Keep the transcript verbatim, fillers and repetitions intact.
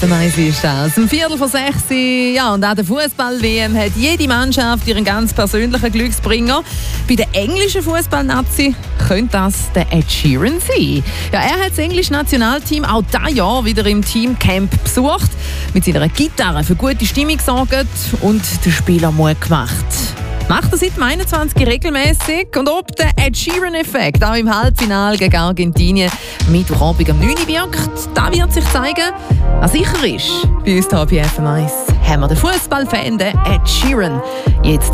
F M eins ist das. Um Viertel vor sechs. Ja, und auch der Fußball-W M hat jede Mannschaft ihren ganz persönlichen Glücksbringer. Bei der englischen Fußball-Nazi könnte das der Ed Sheeran sein. Ja, er hat das englische Nationalteam auch dieses Jahr wieder im Teamcamp besucht, mit seiner Gitarre für gute Stimmung gesorgt und den Spielern Mut gemacht. Macht er seit dem einundzwanzig regelmäßig. Und ob der Ed Sheeran-Effekt auch im Halbfinale gegen Argentinien Mittwochabend um neun Uhr wirkt, das wird sich zeigen. Was sicher ist, bei uns hier bei F M eins haben wir den Fußballfan, den Ed Sheeran. Jetzt